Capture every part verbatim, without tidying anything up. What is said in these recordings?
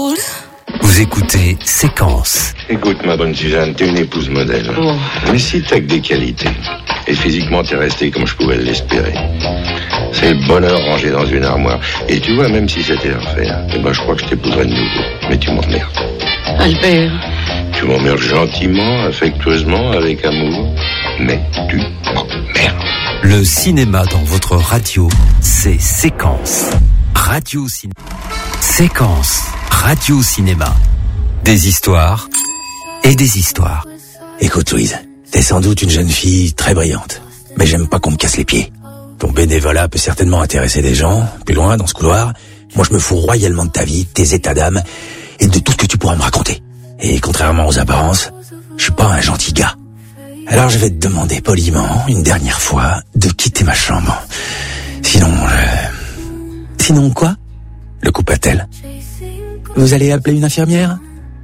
Vous écoutez Séquence. Écoute, ma bonne Suzanne, t'es une épouse modèle. Oh. Mais si t'as que des qualités, et physiquement t'es restée comme je pouvais l'espérer, c'est le bonheur rangé dans une armoire. Et tu vois, même si c'était à refaire, eh ben je crois que je t'épouserais de nouveau. Mais tu m'emmerdes. Albert. Tu m'emmerdes gentiment, affectueusement, avec amour, mais tu m'emmerdes. Le cinéma dans votre radio, c'est Séquence. Radio Cinéma. Séquence. Radio Cinéma. Des histoires et des histoires. Écoute Louise, t'es sans doute une jeune fille très brillante, mais j'aime pas qu'on me casse les pieds. Ton bénévolat peut certainement intéresser des gens, plus loin dans ce couloir. Moi je me fous royalement de ta vie, de tes états d'âme et de tout ce que tu pourras me raconter. Et contrairement aux apparences, je suis pas un gentil gars. Alors je vais te demander poliment, une dernière fois, de quitter ma chambre. Sinon... Je... Sinon quoi ? Le coupa-t-elle. Vous allez appeler une infirmière ?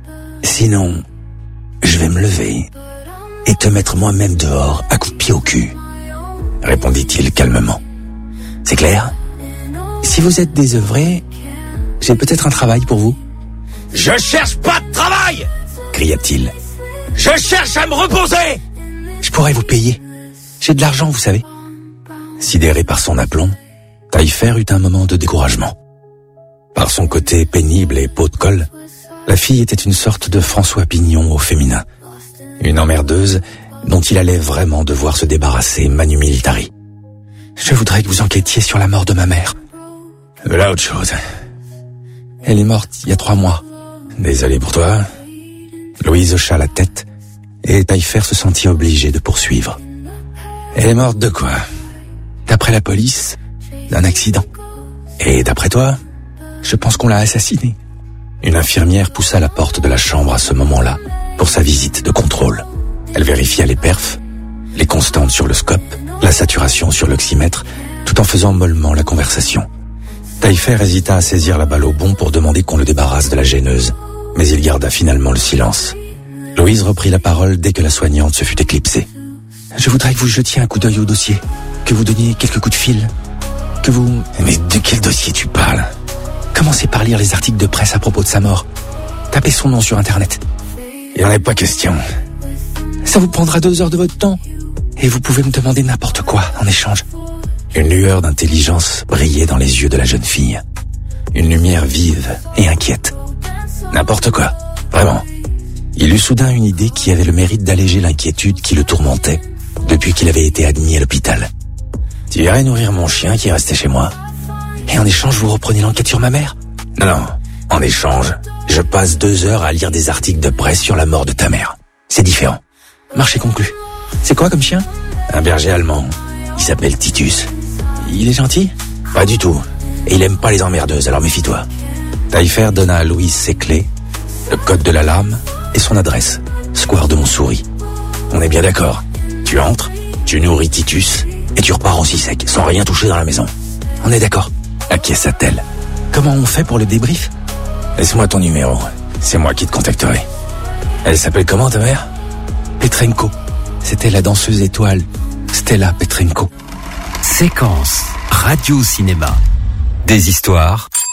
Sinon, je vais me lever et te mettre moi-même dehors à coups de pied au cul, répondit-il calmement. C'est clair ? Si vous êtes désœuvré, j'ai peut-être un travail pour vous. Je cherche pas de travail ! Cria-t-il. Je cherche à me reposer ! Je pourrais vous payer. J'ai de l'argent, vous savez. Sidéré par son aplomb, Taillefer eut un moment de découragement. Par son côté pénible et peau de colle, la fille était une sorte de François Pignon au féminin. Une emmerdeuse dont il allait vraiment devoir se débarrasser manu militari. Je voudrais que vous enquêtiez sur la mort de ma mère. Voilà autre chose. Elle est morte il y a trois mois. Désolé pour toi. Louise hocha la tête et Taillefer se sentit obligé de poursuivre. Elle est morte de quoi ? D'après la police, d'un accident. Et d'après toi ? Je pense qu'on l'a assassinée. Une infirmière poussa la porte de la chambre à ce moment-là pour sa visite de contrôle. Elle vérifia les perfs, les constantes sur le scope, la saturation sur l'oxymètre, tout en faisant mollement la conversation. Taillefer hésita à saisir la balle au bond pour demander qu'on le débarrasse de la gêneuse, mais il garda finalement le silence. Louise reprit la parole dès que la soignante se fut éclipsée. Je voudrais que vous jetiez un coup d'œil au dossier, que vous donniez quelques coups de fil, que vous... Mais de quel dossier tu parles ? Commencez par lire les articles de presse à propos de sa mort. Tapez son nom sur Internet. Il n'en est pas question. Ça vous prendra deux heures de votre temps. Et vous pouvez me demander n'importe quoi en échange. Une lueur d'intelligence brillait dans les yeux de la jeune fille. Une lumière vive et inquiète. N'importe quoi, vraiment. Il eut soudain une idée qui avait le mérite d'alléger l'inquiétude qui le tourmentait depuis qu'il avait été admis à l'hôpital. Tu irais nourrir mon chien qui restait chez moi ? Et en échange, vous reprenez l'enquête sur ma mère ? Non, non. En échange, je passe deux heures à lire des articles de presse sur la mort de ta mère. C'est différent. Marché conclu. C'est quoi comme chien ? Un berger allemand. Il s'appelle Titus. Il est gentil ? Pas du tout. Et il aime pas les emmerdeuses, alors méfie-toi. Taillefer donna à Louise ses clés, le code de l'alarme et son adresse. Square de Montsouris. On est bien d'accord. Tu entres, tu nourris Titus et tu repars aussi sec, sans rien toucher dans la maison. On est d'accord ? Acquiesça-t-elle. Comment on fait pour le débrief ? Laisse-moi ton numéro. C'est moi qui te contacterai. Elle s'appelle comment ta mère ? Petrenko. C'était la danseuse étoile Stella Petrenko. Séquence. Radio Cinéma. Des histoires